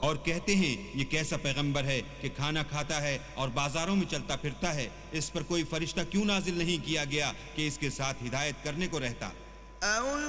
और कहते हैं ये कैसा पैगंबर है कि खाना खाता है और बाजारों में चलता फिरता है, इस पर कोई फरिश्ता क्यों नाजिल नहीं किया गया कि इसके साथ हिदायत करने को रहता।